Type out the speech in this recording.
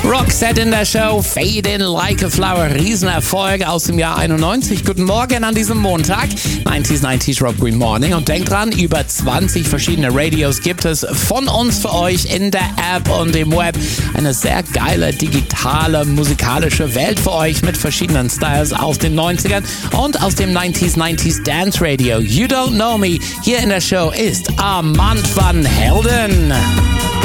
Roxette in der Show, Fade in Like a Flower, Riesenerfolg aus dem Jahr 91. Guten Morgen an diesem Montag, 90s Rock Green Morning. Und denkt dran, über 20 verschiedene Radios gibt es von uns für euch in der App und im Web. Eine sehr geile, digitale, musikalische Welt für euch mit verschiedenen Styles aus den 90ern und aus dem 90s Dance Radio. You Don't Know Me, hier in der Show ist Armand van Helden.